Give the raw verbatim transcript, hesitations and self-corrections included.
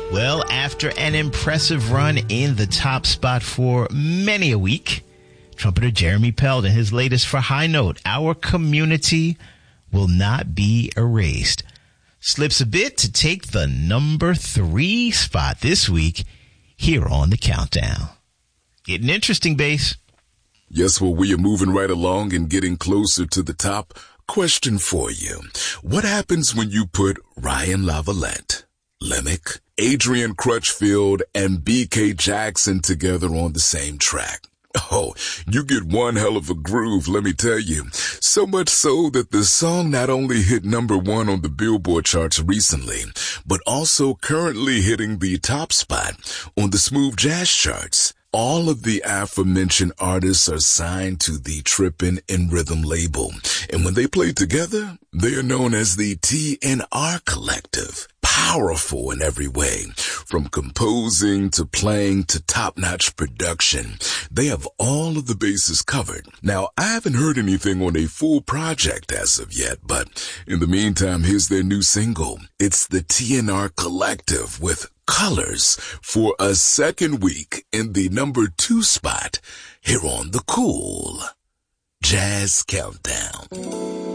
Well, after an impressive run in the top spot for many a week, trumpeter Jeremy Peld and his latest for High Note, Our Community Will Not Be Erased, slips a bit to take the number three spot this week here on the Countdown. Getting interesting, Bass. Yes, well, we are moving right along and getting closer to the top. Question for you. What happens when you put Ryan Lavalette, Lemick, Adrian Crutchfield, and B K Jackson together on the same track? Oh, you get one hell of a groove, let me tell you. So much so that the song not only hit number one on the Billboard charts recently, but also currently hitting the top spot on the Smooth Jazz charts. All of the aforementioned artists are signed to the Trippin' in Rhythm label, and when they play together, they are known as the T N R Collective. Powerful in every way, from composing to playing to top-notch production. They have all of the bases covered. Now, I haven't heard anything on a full project as of yet, but in the meantime, here's their new single. It's the T N R Collective with Colors for a second week in the number two spot here on the Cool Jazz Countdown.